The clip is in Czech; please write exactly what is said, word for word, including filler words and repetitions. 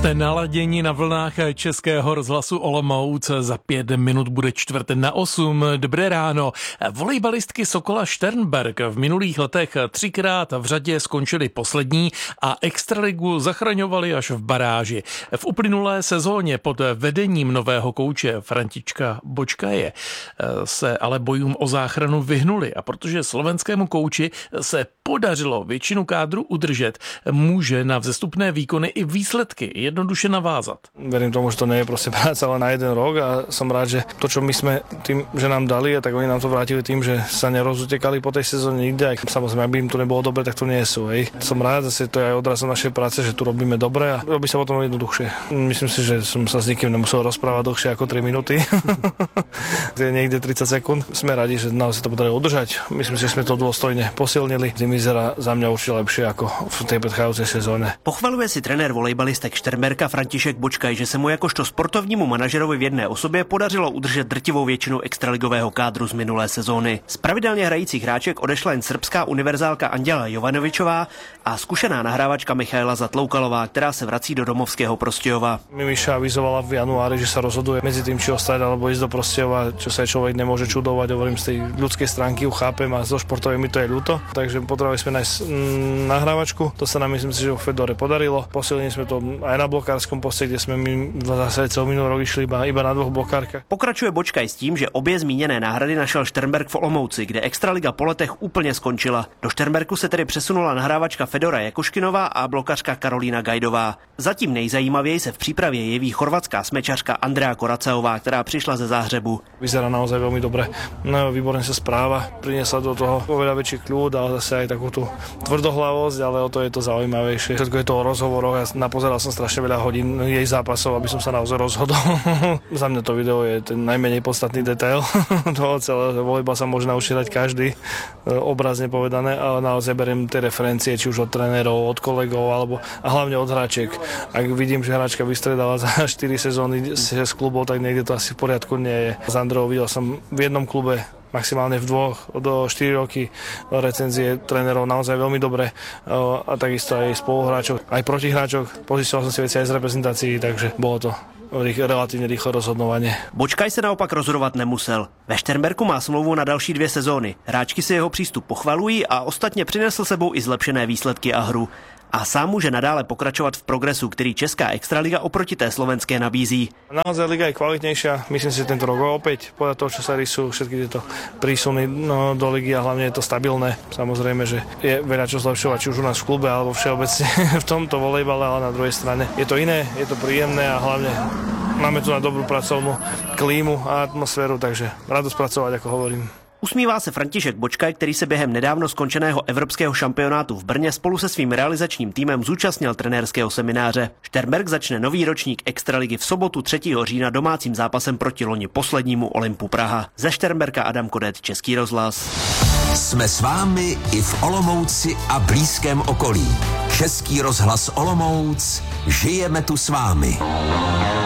Jste naladěni na vlnách Českého rozhlasu Olomouc. Za pět minut bude čtvrt na osm. Dobré ráno. Volejbalistky Sokola Šternberk v minulých letech třikrát v řadě skončily poslední a extraligu zachraňovali až v baráži. V uplynulé sezóně pod vedením nového kouče Františka Bočkaje se ale bojům o záchranu vyhnuli a protože slovenskému kouči se podařilo většinu kádru udržet, může na vzestupné výkony i výsledky jednoduše navázat. Verím tomu, že to nie je proste práca len na jeden rok a som rád, že to, čo my sme tým, že nám dali, tak oni nám to vrátili tým, že sa nerozutekali po tej sezóne nikde. Aj samozrejme, ak by im to nebolo dobre, tak to nie sú. Hej. Som rád, zase to je aj odrazom našej práce, že tu robíme dobre a robí sa potom jednoduchšie. Myslím si, že som sa s nikým nemusel rozprávať dlhšie ako tri minúty. Niekde tridsať sekúnd. Sme radi, že naozaj to podarilo udržať. Myslím si, že sme to dôstojne posilnili. Tým vyzerá za mňa určite lepšie ako v tej predchádzajúcej sezóne. Pochvaluje si trenér volejbalistek Šternberka František Bočkaj, že se mu jakožto sportovnímu manažerovi v jedné osobě podařilo udržet drtivou většinu extraligového kádru z minulé sezóny. Z pravidelně hrajících hráček odešla jen srbská univerzálka Anděla Jovanovičová a zkušená nahrávačka Michaela Zatloukalová, která se vrací do domovského Prostějova. Mimiša avizovala v januári, že sa rozhoduje medzi tým, či ostať alebo ísť do Prostějova, čo sa človek nemôže čudovať. Hovorím, z tej ľudskej stránky ju chápem a zo športovej mi to je ľúto. Takže potrebovali sme nájsť mm, nahrávačku. To sa nám, myslím si, že vo Fedore podarilo. Posilnili sme to aj na blokárskom poste, kde sme my zase celý minulý rok išli iba, iba na dvoch blokárkach. Pokračuje Bočkaj s tím, že obě zmíněné náhrady našel Šternberk v Olomouci, kde extraliga po letech úplně skončila. Do Šternberku se tedy přesunula nahrávačka Fedora Jakoškinová a blokařka Karolína Gajdová. Zatím nejzajímavěji se v přípravě jeví chorvatská smečařka Andrea Koraceová, která přišla ze Záhřebu. Vyzerá naozaj veľmi dobre. No, výborne sa správa. Priniesla do toho oveľa väčší kľud a zase aj takú tú tvrdohlavosť, ale o to je to zaujímavejšie. Všetko je to o rozhovoroch. Ja napozeral som strašne veľa hodín jej zápasov, aby som sa naozaj rozhodol. Za mňa to video je ten najmenej podstatný detail toho celého. Volejbal sa môže naučiť každý, obrazne povedané, ale naozaj beriem tie referencie, či už od trénerov, od kolegov, alebo a hlavne od hráčiek. Ak vidím, že hráčka vystredala za štyri sezóny z klubov, tak niekde to asi v poriadku nie je. S Andreou videl som v jednom klube, maximálne v dvoch do štyri roky recenzie trénerov naozaj veľmi dobre a takisto aj spoluhráčov, aj protihráčov. Pozičoval som si veci aj z reprezentácií, takže bolo to relativně rychlé rozhodování. Bočkaj se naopak rozhodovat nemusel. Ve Šternberku má smlouvu na další dvě sezóny. Hráčky si jeho přístup pochvalují a ostatně přinesl sebou i zlepšené výsledky a hru. A sám může nadále pokračovat v progresu, který česká extraliga oproti té slovenské nabízí. Naozaj liga je kvalitnejšia. Myslím si, že tento rok opäť podľa toho, čo sa rysujú všetky tieto prísuny no, do ligy a hlavne je to stabilné. Samozrejme, že je veľa čo zlepšovať, či už u nás v klube alebo všeobecne v tomto volejbale, ale na druhej strane je to iné, je to príjemné a hlavne máme tu na dobrú pracovnú klímu a atmosféru, takže radosť pracovať, ako hovorím. Usmívá se František Bočkaj, který se během nedávno skončeného evropského šampionátu v Brně spolu se svým realizačním týmem zúčastnil trenérského semináře. Šternberk začne nový ročník extraligy v sobotu třetího října domácím zápasem proti loni poslednímu Olympu Praha. Ze Šternberka Adam Kodet, Český rozhlas. Jsme s vámi i v Olomouci a blízkém okolí. Český rozhlas Olomouc, žijeme tu s vámi.